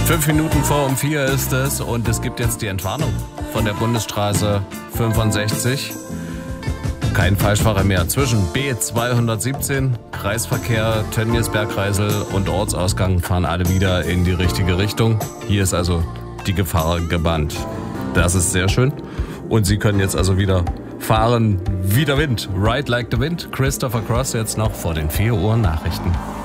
5 Minuten vor um 4 ist es und es gibt jetzt die Entwarnung von der Bundesstraße 65. Kein Falschfahrer mehr. Zwischen B217, Kreisverkehr, Tönnies-Bergkreisel und Ortsausgang fahren alle wieder in die richtige Richtung. Hier ist also die Gefahr gebannt. Das ist sehr schön. Und Sie können jetzt also wieder fahren wie der Wind. Ride like the wind. Christopher Cross jetzt noch vor den 4 Uhr Nachrichten.